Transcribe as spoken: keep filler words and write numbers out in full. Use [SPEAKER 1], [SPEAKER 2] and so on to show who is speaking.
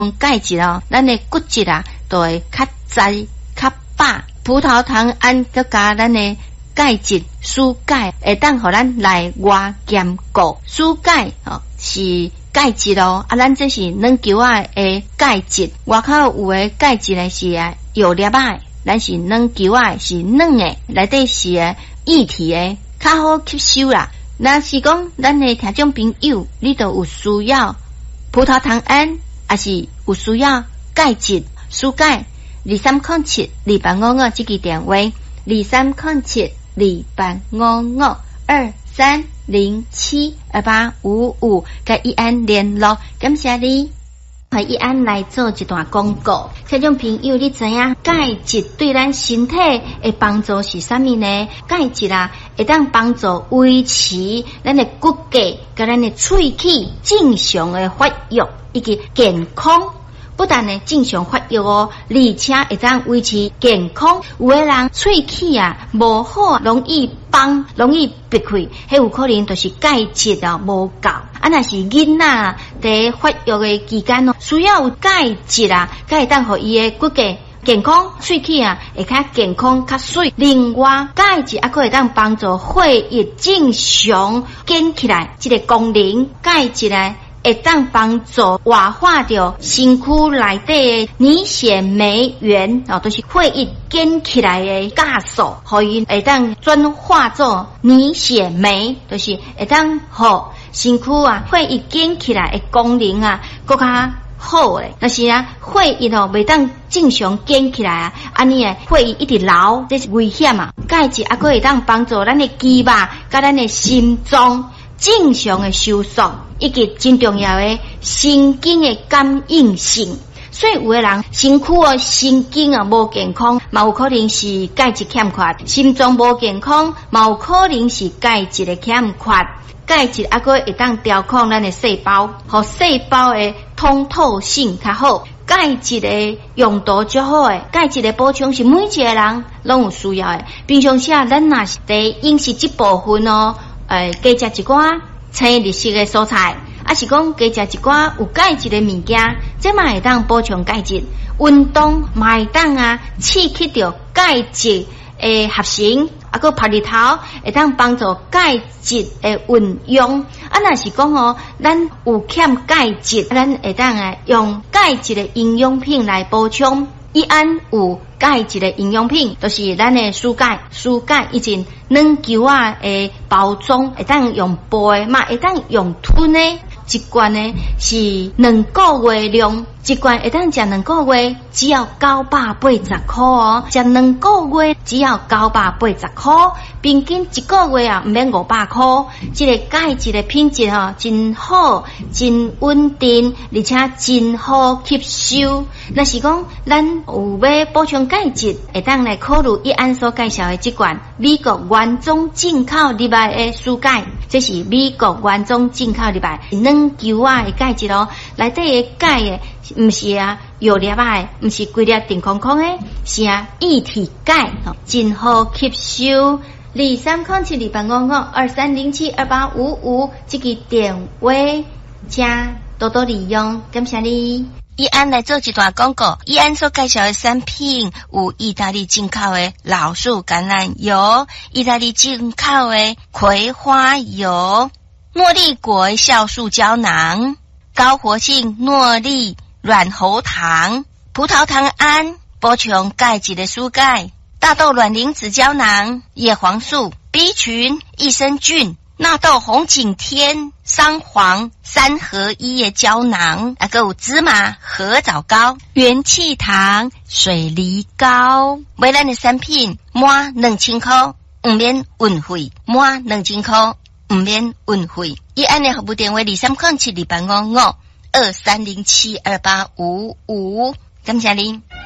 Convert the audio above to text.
[SPEAKER 1] 钙质哦，咱的骨质啊，都会较在较饱。葡萄糖胺再加咱的钙质、输钙，会当互咱内外兼顾。输钙哦是钙质哦，啊，咱这是软球仔的钙质，外口有的钙质呢是啊有粒仔，咱是软球仔是软的，内底是啊液体的，较好吸收啦。若是讲咱的听众朋友，你都有需要葡萄糖胺，还是有需要钙质、输钙，二三零七二八五五这个电话，二三零七二八五五二三零七二八五五，跟伊安联络，感谢你。和伊安来做一段广告，听众朋友，你知影钙质对咱身体的帮助是啥物呢？钙质啊，会当帮助维持咱的骨骼，甲咱的喙齿正常的发育以及健康。不但呢正常发育哦，而且会当维持健康。有的人喙齿啊无好，容易崩，容易闭开，迄有可能就是钙质啊无够。啊，若是囡仔在发育的期间哦，需要有钙质啊，才会当互伊的骨骼健康，喙齿啊会较健康较水。另外，钙质还可以当帮助血液正常建起来，这个功能钙质呢。会当帮助活化掉身躯内底的凝血酶原哦，都、就是血液建起来的酵素，可以会当转化做凝血酶，就是会当互身躯啊血液建起来的功能啊更加好诶。但是啊，血液哦袂当正常建起来啊，安尼诶血液一直流，这是危险啊。钙质还可以当帮助咱的肌肉甲咱的心脏正常的收缩，以及真重要的神经的感应性。所以有的人身躯哦神经啊无健康，嘛有可能是钙质欠缺；心脏无健康，嘛有可能是钙质的欠缺。钙质还可会当调控咱的细胞，和细胞的通透性较好。钙质的用途较好诶，钙质的补充是每一个人拢有需要诶。平常时啊，咱若是在饮食这部分哦。诶，加食一寡青绿色的蔬菜，啊是讲加食一寡有钙质的物件，这嘛会当补充钙质。运动嘛会当啊刺激到钙质的合成，啊个晒日头会当帮助钙质的运用。啊，若是讲哦，咱有欠钙质，咱会当啊用钙质的营养品来补充。伊安有钙质的营养品，就是咱的输钙，输钙以前软球仔的包装，会当用杯嘛，会当用吞的，一罐呢是两个月量，一罐会当食两个月，只要九百八十块哦，食两个月只要九百八十块，平均一个月啊唔免五百块。这个钙质的品质哦，真好，真稳定，而且真好吸收。若是讲咱有要补充钙质，会当来考虑伊安所介绍的这罐美国原装进口入来的输钙，这是美国原装进口入来软球仔的钙质咯，内底的钙的毋是啊药粒仔，毋是规粒定空空的，是啊液体钙，真好吸收。二三零七二八五五二三零七二八五五这个电话，请多多利用，感谢你。伊安来做一段广告，伊安所介绍的产品有意大利进口的老树橄榄油，意大利进口的葵花油，诺丽果酵素胶囊，高活性诺丽软喉糖，葡萄糖胺补充钙质的输钙，大豆卵磷脂胶囊，叶黄素 B 群益生菌，纳豆红景天桑黄三合一的胶囊，还有芝麻核枣膏，元气糖水梨膏。买咱的产品满两千块唔免运费，满两千块唔免运费。伊安的服务电话二三零七二八五五二三零七二八五五，感谢您。